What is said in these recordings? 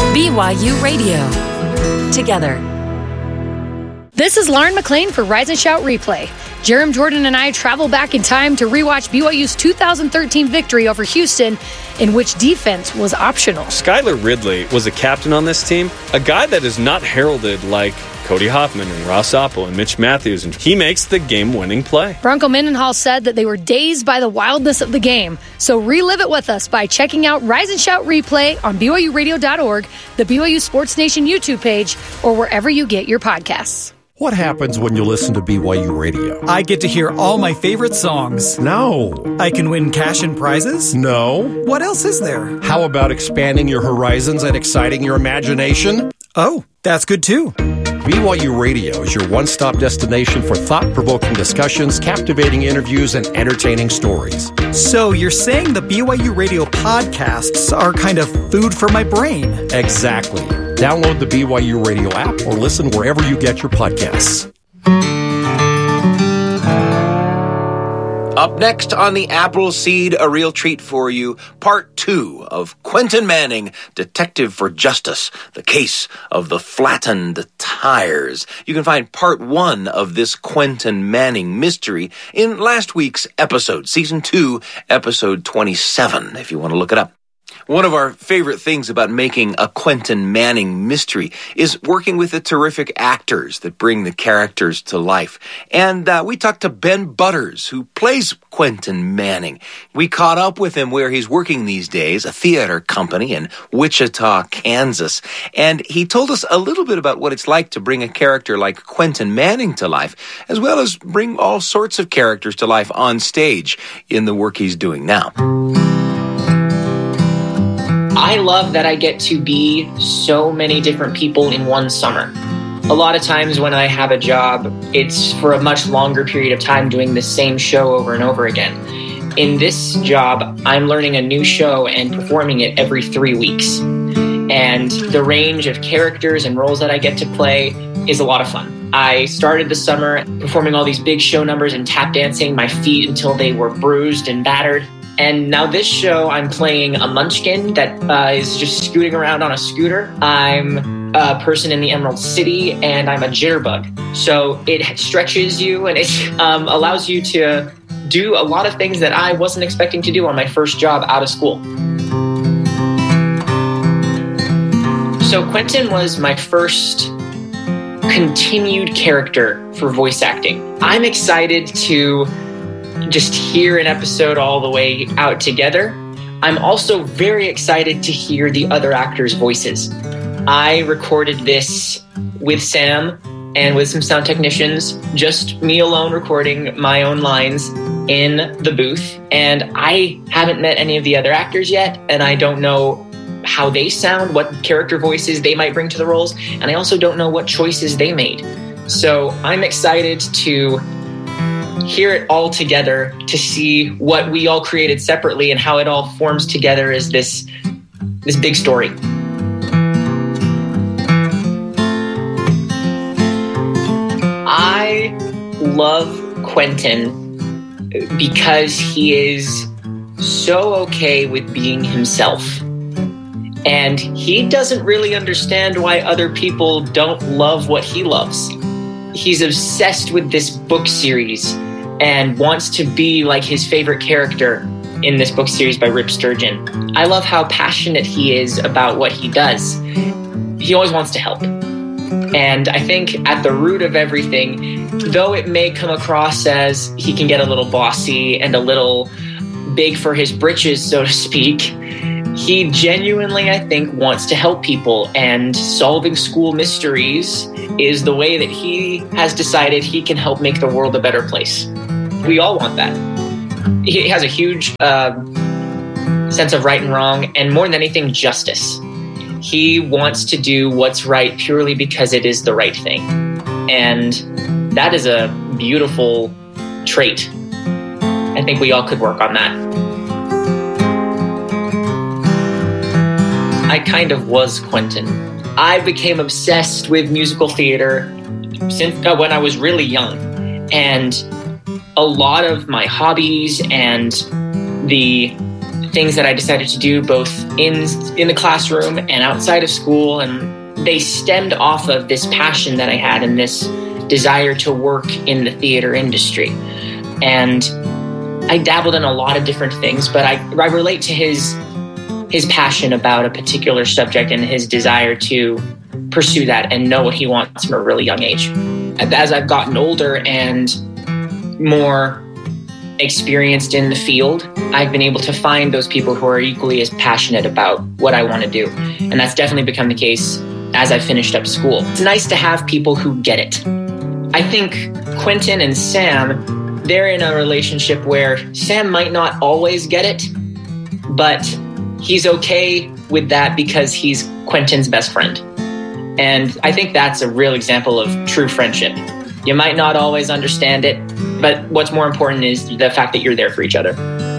BYU Radio. Together. This is Lauren McLean for Rise and Shout Replay. Jerem Jordan and I travel back in time to rewatch BYU's 2013 victory over Houston, in which defense was optional. Skylar Ridley was a captain on this team, a guy that is not heralded like Cody Hoffman and Ross Oppo and Mitch Matthews, and he makes the game-winning play. Bronco Mendenhall said that they were dazed by the wildness of the game. So relive it with us by checking out Rise and Shout Replay on BYURadio.org, the BYU Sports Nation YouTube page, or wherever you get your podcasts. What happens when you listen to BYU Radio? I get to hear all my favorite songs. No. I can win cash and prizes? No. What else is there? How about expanding your horizons and exciting your imagination? Oh, that's good too. BYU Radio is your one-stop destination for thought-provoking discussions, captivating interviews, and entertaining stories. So you're saying the BYU Radio podcasts are kind of food for my brain? Exactly. Download the BYU Radio app or listen wherever you get your podcasts. Up next on the Appleseed, a real treat for you, part 2 of Quentin Manning, Detective for Justice, the case of the flattened tires. You can find part 1 of this Quentin Manning mystery in last week's episode, season 2, episode 27, if you want to look it up. One of our favorite things about making a Quentin Manning mystery is working with the terrific actors that bring the characters to life. And we talked to Ben Butters, who plays Quentin Manning. We caught up with him where he's working these days, a theater company in Wichita, Kansas. And he told us a little bit about what it's like to bring a character like Quentin Manning to life, as well as bring all sorts of characters to life on stage in the work he's doing now. I love that I get to be so many different people in one summer. A lot of times when I have a job, it's for a much longer period of time doing the same show over and over again. In this job, I'm learning a new show and performing it every 3 weeks. And the range of characters and roles that I get to play is a lot of fun. I started the summer performing all these big show numbers and tap dancing my feet until they were bruised and battered. And now this show, I'm playing a munchkin that is just scooting around on a scooter. I'm a person in the Emerald City, and I'm a jitterbug. So it stretches you, and it allows you to do a lot of things that I wasn't expecting to do on my first job out of school. So Quentin was my first continued character for voice acting. I'm excited to just hear an episode all the way out together. I'm also very excited to hear the other actors' voices. I recorded this with Sam and with some sound technicians, just me alone recording my own lines in the booth. And I haven't met any of the other actors yet, and I don't know how they sound, what character voices they might bring to the roles, and I also don't know what choices they made. So I'm excited to hear it all together, to see what we all created separately and how it all forms together as this big story. I love Quentin because he is so okay with being himself. And he doesn't really understand why other people don't love what he loves. He's obsessed with this book series and wants to be like his favorite character in this book series by Rip Sturgeon. I love how passionate he is about what he does. He always wants to help. And I think at the root of everything, though it may come across as he can get a little bossy and a little big for his britches, so to speak, he genuinely, I think, wants to help people, and solving school mysteries is the way that he has decided he can help make the world a better place. We all want that. He has a huge sense of right and wrong, and more than anything, justice. He wants to do what's right purely because it is the right thing. And that is a beautiful trait. I think we all could work on that. I kind of was Quentin. I became obsessed with musical theater since when I was really young. And a lot of my hobbies and the things that I decided to do both in the classroom and outside of school, and they stemmed off of this passion that I had and this desire to work in the theater industry. And I dabbled in a lot of different things, but I relate to his passion about a particular subject and his desire to pursue that and know what he wants from a really young age. As I've gotten older and more experienced in the field, I've been able to find those people who are equally as passionate about what I want to do. And that's definitely become the case as I finished up school. It's nice to have people who get it. I think Quentin and Sam, they're in a relationship where Sam might not always get it, but he's okay with that because he's Quentin's best friend. And I think that's a real example of true friendship. You might not always understand it, but what's more important is the fact that you're there for each other.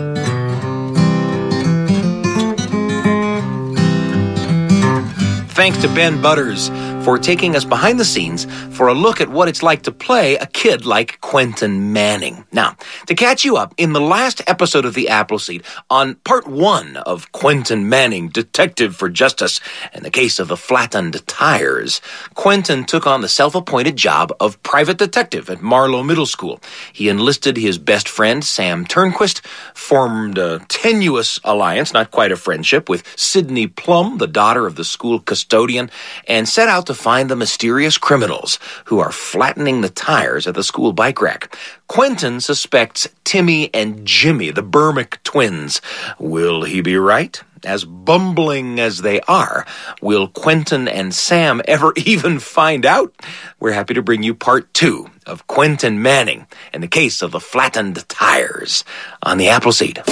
Thanks to Ben Butters for taking us behind the scenes for a look at what it's like to play a kid like Quentin Manning. Now, to catch you up, in the last episode of The Appleseed, on part 1 of Quentin Manning, Detective for Justice, and the case of the flattened tires, Quentin took on the self-appointed job of private detective at Marlow Middle School. He enlisted his best friend, Sam Turnquist, formed a tenuous alliance, not quite a friendship, with Sydney Plum, the daughter of the school custodian, and set out to find the mysterious criminals who are flattening the tires at the school bike rack. Quentin suspects Timmy and Jimmy, the Burmick twins. Will he be right? As bumbling as they are, will Quentin and Sam ever even find out? We're happy to bring you part 2 of Quentin Manning and the case of the flattened tires on the Appleseed.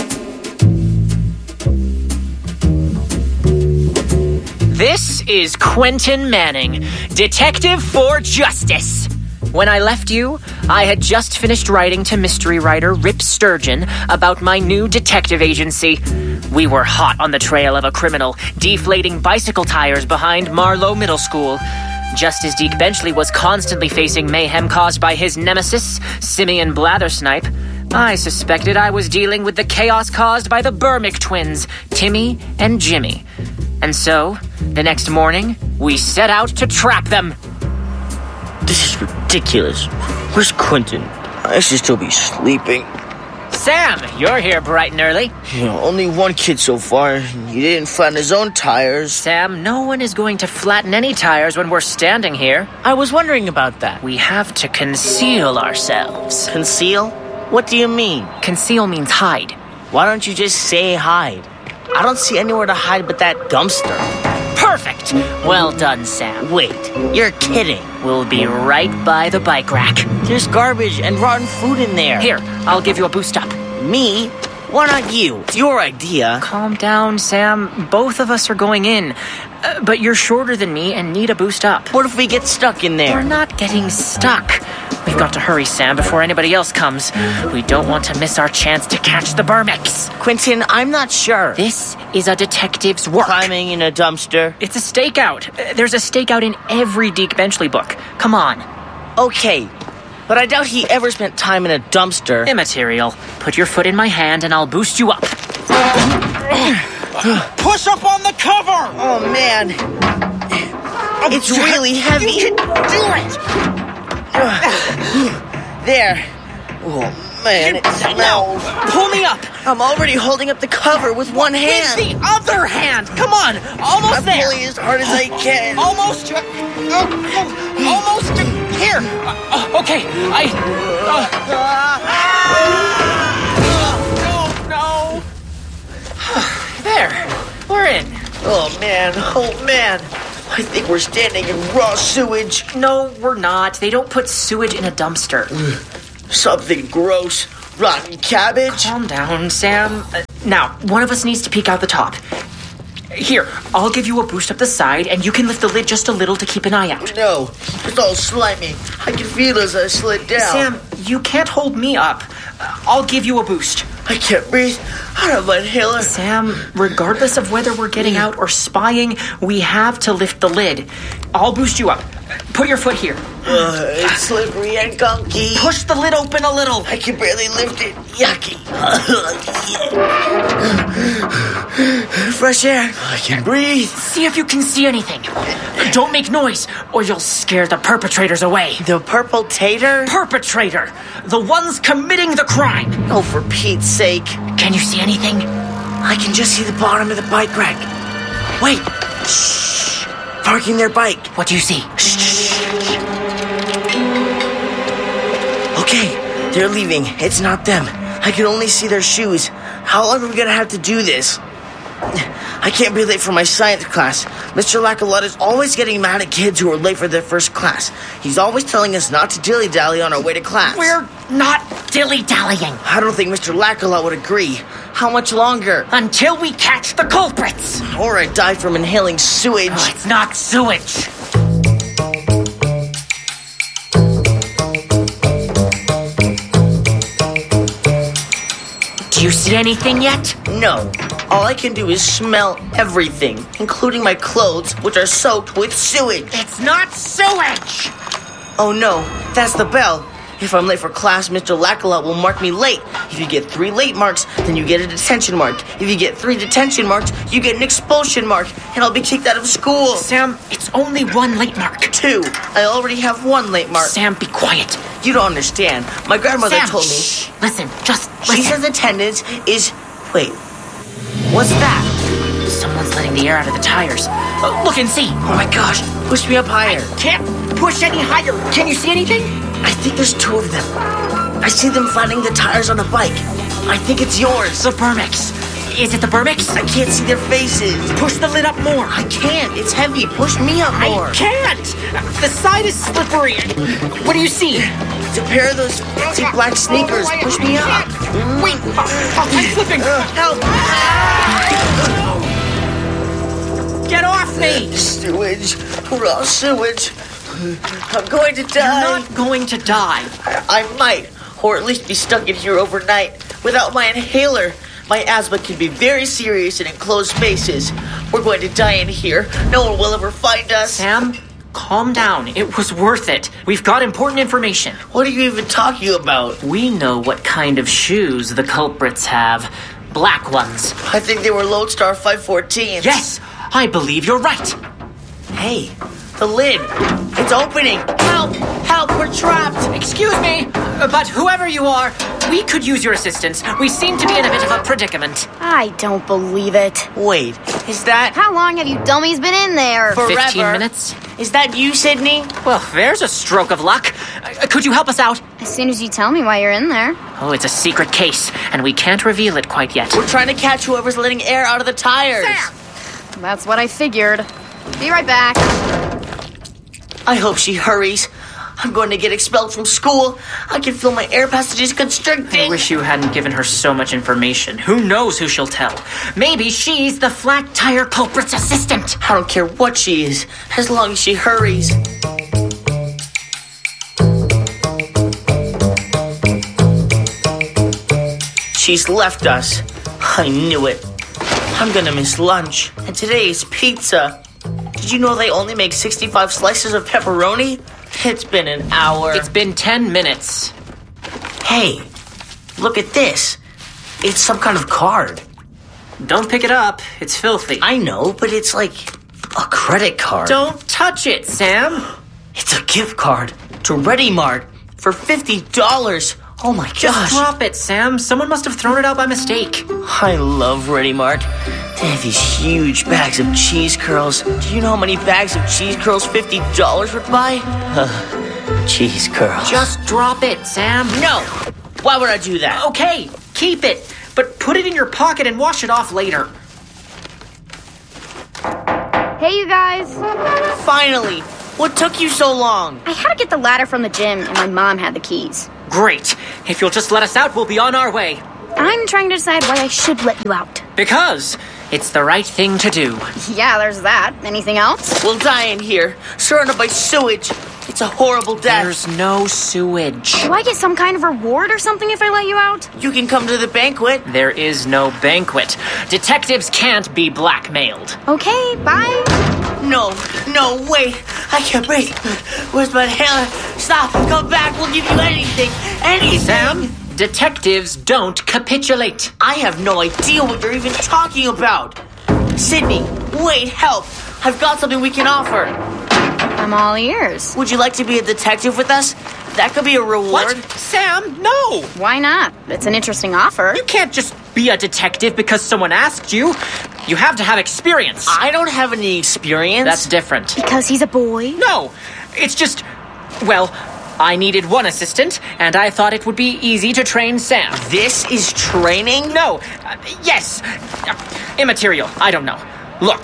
This is Quentin Manning, Detective for Justice. When I left you, I had just finished writing to mystery writer Rip Sturgeon about my new detective agency. We were hot on the trail of a criminal, deflating bicycle tires behind Marlow Middle School. Just as Deke Benchley was constantly facing mayhem caused by his nemesis, Simeon Blathersnipe, I suspected I was dealing with the chaos caused by the Burmick twins, Timmy and Jimmy. And so, the next morning, we set out to trap them. This is ridiculous. Where's Quentin? I should still be sleeping. Sam, you're here bright and early. Only one kid so far. He didn't flatten his own tires. Sam, no one is going to flatten any tires when we're standing here. I was wondering about that. We have to conceal ourselves. Conceal? What do you mean? Conceal means hide. Why don't you just say hide? I don't see anywhere to hide but that dumpster. Perfect! Well done, Sam. Wait, you're kidding. We'll be right by the bike rack. There's garbage and rotten food in there. Here, I'll give you a boost up. Me? Why not you? It's your idea. Calm down, Sam. Both of us are going in. But you're shorter than me and need a boost up. What if we get stuck in there? We're not getting stuck. We've got to hurry, Sam, before anybody else comes. We don't want to miss our chance to catch the Burmicks. Quentin, I'm not sure. This is a detective's work. Climbing in a dumpster. It's a stakeout. There's a stakeout in every Deke Benchley book. Come on. Okay, but I doubt he ever spent time in a dumpster. Immaterial. Put your foot in my hand and I'll boost you up. Push up on the cover! Oh, man. It's really heavy. You can do it! There. Oh, man, it smells. Pull me up. I'm already holding up the cover with one hand. With the other hand. Come on. Almost I'm there. pulling as hard as I can. Almost. Almost. Here. Okay. No. There. We're in. Oh, man. I think we're standing in raw sewage. No, we're not. They don't put sewage in a dumpster. Something gross. Rotten cabbage. Calm down, Sam. Now, one of us needs to peek out the top. Here, I'll give you a boost up the side, and you can lift the lid just a little to keep an eye out. No, it's all slimy. I can feel as I slid down. Sam, you can't hold me up. I'll give you a boost. I can't breathe. I don't have my inhaler. Sam, regardless of whether we're getting out or spying, we have to lift the lid. I'll boost you up. Put your foot here. It's slippery and gunky. Push the lid open a little. I can barely lift it. Yucky. Fresh air. I can breathe. See if you can see anything. Don't make noise, or you'll scare the perpetrators away. The purple tater? Perpetrator. The ones committing the crime. Oh, for Pete's sake. Can you see anything? I can just see the bottom of the bike rack. Wait. Shh. Parking their bike. What do you see? Shh. Okay, they're leaving. It's not them. I can only see their shoes. How long are we gonna have to do this? I can't be late for my science class. Mr. Lacalotte is always getting mad at kids who are late for their first class. He's always telling us not to dilly-dally on our way to class. We're not dilly-dallying. I don't think Mr. Lacalotte would agree. How much longer? Until we catch the culprits. Or I die from inhaling sewage. Oh, it's not sewage. Do you see anything yet? No. All I can do is smell everything, including my clothes, which are soaked with sewage. It's not sewage! Oh no, that's the bell. If I'm late for class, Mr. Lacalotte will mark me late. If you get 3 late marks, then you get a detention mark. If you get 3 detention marks, you get an expulsion mark, and I'll be kicked out of school. Sam, it's only 1 late mark. 2. I already have 1 late mark. Sam, be quiet. You don't understand. My grandmother Sam, told me. Shh. Listen, just listen. She says attendance is... Wait. What's that? Someone's letting the air out of the tires. Look and see. Oh my gosh. Push me up higher. Can't push any higher. Can you see anything? I think there's 2 of them. I see them flattening the tires on a bike. I think it's yours. The Burmix. Is it the Burmix? I can't see their faces. Push the lid up more. I can't. It's heavy. Push me up more. I can't. The side is slippery. What do you see? It's a pair of those fancy black sneakers. Push me up. Wait. I'm slipping. Help. Get off me. Sewage. Raw sewage. I'm going to die. You're not going to die. I might. Or at least be stuck in here overnight. Without my inhaler. My asthma can be very serious in enclosed spaces. We're going to die in here. No one will ever find us. Sam, calm down. It was worth it. We've got important information. What are you even talking about? We know what kind of shoes the culprits have. Black ones. I think they were Lodestar 514s. Yes, I believe you're right. Hey, the lid. It's opening. Help! Help! We're trapped! Excuse me, but whoever you are, we could use your assistance. We seem to be in a bit of a predicament. I don't believe it. Wait, is that... How long have you dummies been in there? Forever. 15 minutes. Is that you, Sydney? Well, there's a stroke of luck. Could you help us out? As soon as you tell me why you're in there. Oh, it's a secret case, and we can't reveal it quite yet. We're trying to catch whoever's letting air out of the tires. Sam! That's what I figured. Be right back. I hope she hurries. I'm going to get expelled from school. I can feel my air passages constricting. I wish you hadn't given her so much information. Who knows who she'll tell? Maybe she's the flat tire culprit's assistant. I don't care what she is, as long as she hurries. She's left us. I knew it. I'm gonna miss lunch. And today is pizza. Did you know they only make 65 slices of pepperoni? It's been an hour. It's been 10 minutes. Hey, look at this. It's some kind of card. Don't pick it up. It's filthy. I know, but it's like a credit card. Don't touch it, Sam. It's a gift card to Ready Mart for $50. Oh my gosh. Just drop it, Sam. Someone must have thrown it out by mistake. I love Ready Mart. They have these huge bags of cheese curls. Do you know how many bags of cheese curls $50 would buy? Cheese curls. Just drop it, Sam. No! Why would I do that? Okay, keep it. But put it in your pocket and wash it off later. Hey, you guys. Finally! What took you so long? I had to get the ladder from the gym, and my mom had the keys. Great. If you'll just let us out, we'll be on our way. I'm trying to decide why I should let you out. Because it's the right thing to do. Yeah, there's that. Anything else? We'll die in here, surrounded by sewage. It's a horrible death. There's no sewage. Do I get some kind of reward or something if I let you out? You can come to the banquet. There is no banquet. Detectives can't be blackmailed. Okay, bye. No, wait. I can't breathe. Where's my inhaler? Stop. Come back. We'll give you anything. Anything. Sam, detectives don't capitulate. I have no idea what you're even talking about. Sydney, wait, help. I've got something we can offer. I'm all ears. Would you like to be a detective with us? That could be a reward. What? Sam, no! Why not? It's an interesting offer. You can't just be a detective because someone asked you. You have to have experience. I don't have any experience. That's different. Because he's a boy? No, it's just, well, I needed one assistant, and I thought it would be easy to train Sam. This is training? No, yes, immaterial, I don't know. Look,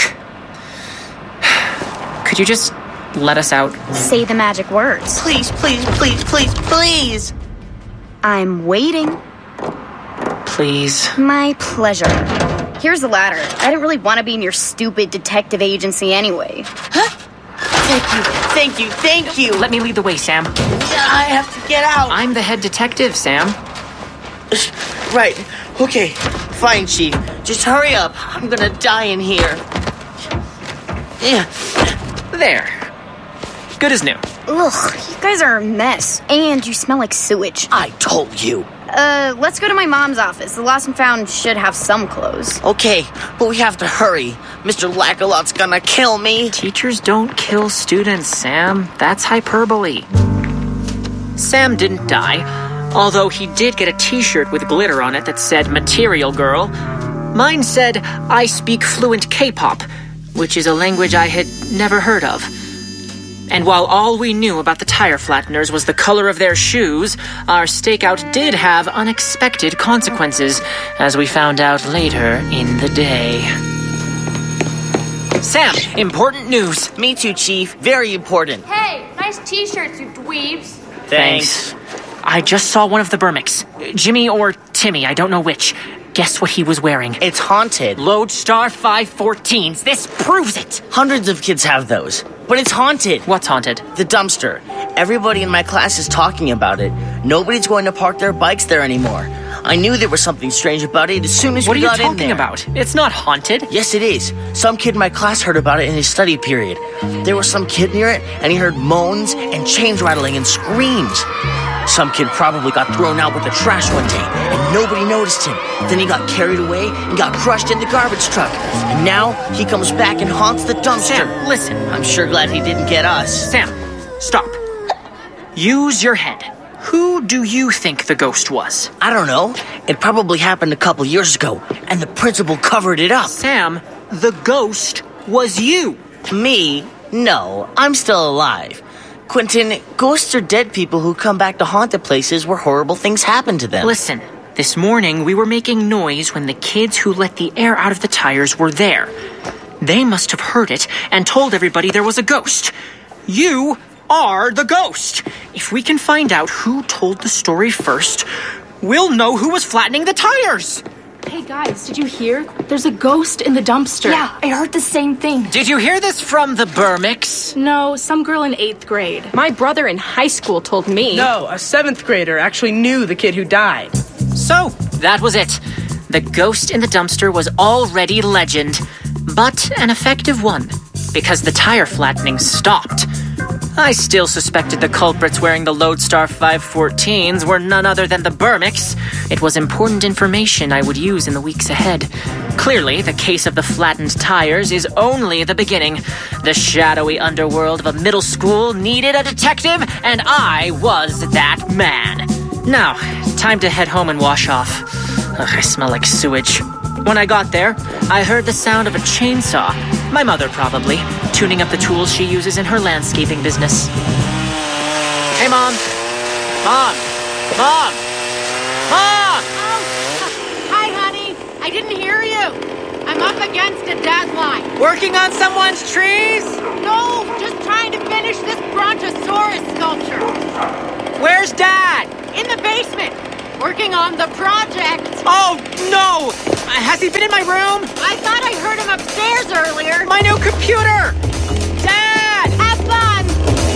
could you just let us out? Say the magic words. Please, please, please, please, please. I'm waiting. Please. My pleasure. Here's the ladder. I didn't really want to be in your stupid detective agency anyway. Huh? Thank you, thank you. Let me lead the way, Sam. I have to get out. I'm the head detective, Sam. Right, okay. Fine, Chief. Just hurry up. I'm gonna die in here. Yeah. There. Good as new. Ugh, you guys are a mess. And you smell like sewage. I told you. Let's go to my mom's office. The Lost and Found should have some clothes. Okay, but we have to hurry. Mr. Lack-A-Lot's gonna kill me. Teachers don't kill students, Sam. That's hyperbole. Sam didn't die, although he did get a t-shirt with glitter on it that said Material Girl. Mine said, I speak fluent K-pop, which is a language I had never heard of. And while all we knew about the tire flatteners was the color of their shoes, our stakeout did have unexpected consequences, as we found out later in the day. Sam, important news. Me too, Chief. Very important. Hey, nice t-shirts, you dweebs. Thanks. I just saw one of the Burmicks. Jimmy or Timmy, I don't know which. Guess what he was wearing? It's haunted. Lodestar 514s. This proves it. Hundreds of kids have those. But it's haunted. What's haunted? The dumpster. Everybody in my class is talking about it. Nobody's going to park their bikes there anymore. I knew there was something strange about it as soon as we got in there. What are you talking about? It's not haunted. Yes, it is. Some kid in my class heard about it in his study period. There was some kid near it, and he heard moans and chains rattling and screams. Some kid probably got thrown out with the trash one day, and nobody noticed him. Then he got carried away and got crushed in the garbage truck. And now he comes back and haunts the dumpster. Sam, listen. I'm sure glad he didn't get us. Sam, stop. Use your head. Who do you think the ghost was? I don't know. It probably happened a couple years ago, and the principal covered it up. Sam, the ghost was you. Me? No, I'm still alive. Quentin, ghosts are dead people who come back to haunted places where horrible things happen to them. Listen, this morning we were making noise when the kids who let the air out of the tires were there. They must have heard it and told everybody there was a ghost. You are the ghost. If we can find out who told the story first, we'll know who was flattening the tires. Hey guys, did you hear? There's a ghost in the dumpster. Yeah, I heard the same thing. Did you hear this from the Burmicks? No, some girl in 8th grade. My brother in high school told me. No, a 7th grader actually knew the kid who died. So, that was it. The ghost in the dumpster was already legend, but an effective one, because the tire flattening stopped. I still suspected the culprits wearing the Lodestar 514s were none other than the Burmicks. It was important information I would use in the weeks ahead. Clearly, the case of the flattened tires is only the beginning. The shadowy underworld of a middle school needed a detective, and I was that man. Now, time to head home and wash off. Ugh, I smell like sewage. When I got there, I heard the sound of a chainsaw. My mother, probably, tuning up the tools she uses in her landscaping business. Hey, Mom! Mom! Mom! Mom! Oh, hi, honey. I didn't hear you. I'm up against a deadline. Working on someone's trees? No, just trying to finish this Brontosaurus sculpture. Where's Dad? In the basement. Working on the project. Oh, no! Has he been in my room? I thought I heard him upstairs earlier. My new computer! Dad! Have fun!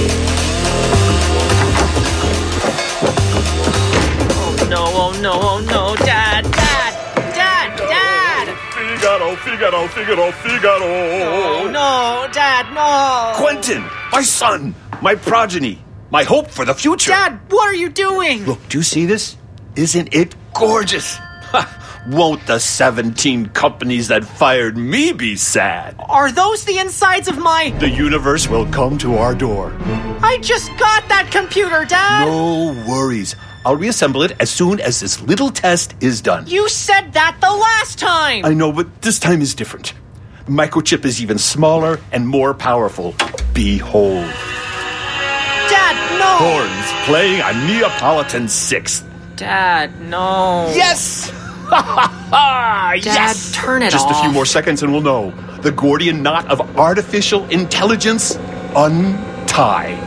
Oh, no, oh, no, oh, no. Dad! Dad! Dad! Dad! Figaro, Figaro, Figaro, Figaro! No, no, Dad, no! Quentin! My son! My progeny! My hope for the future! Dad, what are you doing? Look, do you see this? Isn't it gorgeous? Won't the 17 companies that fired me be sad? Are those the insides of my... The universe will come to our door. I just got that computer, Dad! No worries. I'll reassemble it as soon as this little test is done. You said that the last time! I know, but this time is different. The microchip is even smaller and more powerful. Behold. Dad, no! Horns playing a Neapolitan sixth. Dad, no. Yes! Dad, yes! turn it Just off. a few more seconds and we'll know. The Gordian knot of artificial intelligence untied.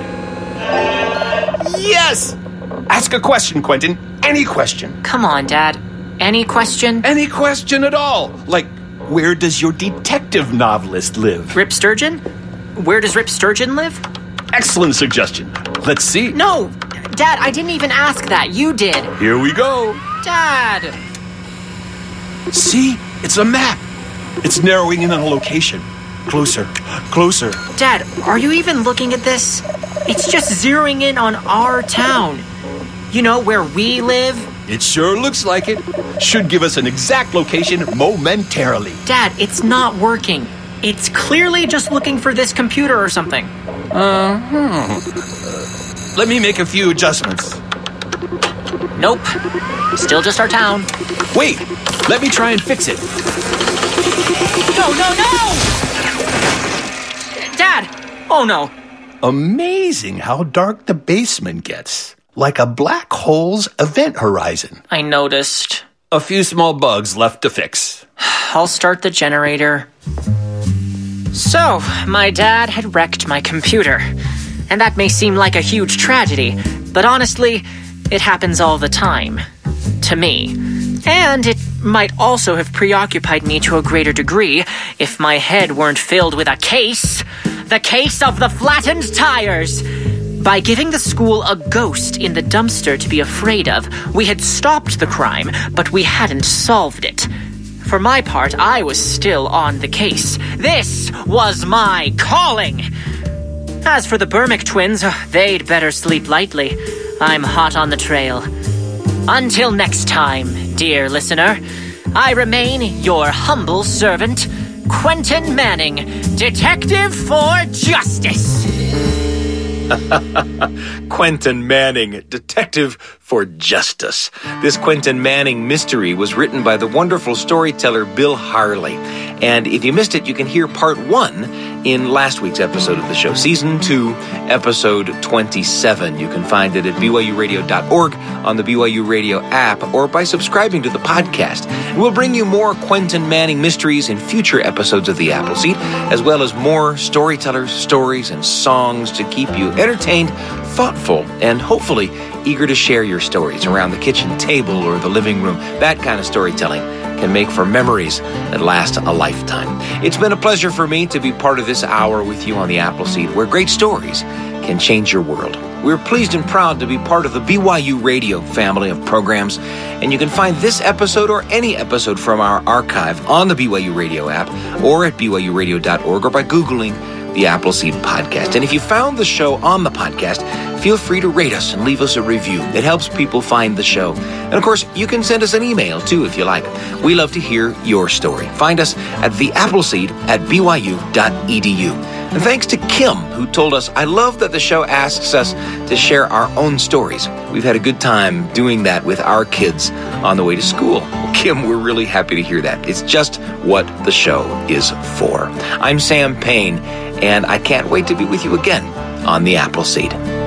Yes! Ask a question, Quentin. Any question. Come on, Dad. Any question? Any question at all. Like, where does your detective novelist live? Rip Sturgeon? Where does Rip Sturgeon live? Excellent suggestion. Let's see. No! Dad, I didn't even ask that. You did. Here we go. Dad! See? It's a map. It's narrowing in on a location. Closer. Closer. Dad, are you even looking at this? It's just zeroing in on our town. You know, where we live? It sure looks like it. Should give us an exact location momentarily. Dad, it's not working. It's clearly just looking for this computer or something. Let me make a few adjustments. Nope. Still just our town. Wait, let me try and fix it. No! Dad! Oh no. Amazing how dark the basement gets. Like a black hole's event horizon. I noticed. A few small bugs left to fix. I'll start the generator. So, my dad had wrecked my computer. And that may seem like a huge tragedy, but honestly, it happens all the time. To me. And it might also have preoccupied me to a greater degree if my head weren't filled with a case. The case of the flattened tires. By giving the school a ghost in the dumpster to be afraid of, we had stopped the crime, but we hadn't solved it. For my part, I was still on the case. This was my calling. As for the Burmick twins, they'd better sleep lightly. I'm hot on the trail. Until next time, dear listener, I remain your humble servant, Quentin Manning, Detective for Justice. Quentin Manning, Detective for Justice. This Quentin Manning mystery was written by the wonderful storyteller Bill Harley. And if you missed it, you can hear part 1 in last week's episode of the show. Season 2, episode 27. You can find it at BYURadio.org, on the BYU Radio app, or by subscribing to the podcast. And we'll bring you more Quentin Manning mysteries in future episodes of The Appleseed, as well as more storytellers, stories, and songs to keep you entertained, thoughtful, and hopefully eager to share your stories around the kitchen table or the living room. That kind of storytelling can make for memories that last a lifetime. It's been a pleasure for me to be part of this hour with you on the Appleseed, where great stories can change your world. We're pleased and proud to be part of the BYU Radio family of programs, and you can find this episode or any episode from our archive on the BYU Radio app or at BYURadio.org or by Googling the Appleseed Podcast. And if you found the show on the podcast, feel free to rate us and leave us a review. It helps people find the show. And of course, you can send us an email too if you like. We love to hear your story. Find us at theappleseed@byu.edu. And thanks to Kim, who told us, I love that the show asks us to share our own stories. We've had a good time doing that with our kids on the way to school. Well, Kim, we're really happy to hear that. It's just what the show is for. I'm Sam Payne, and I can't wait to be with you again on the Appleseed.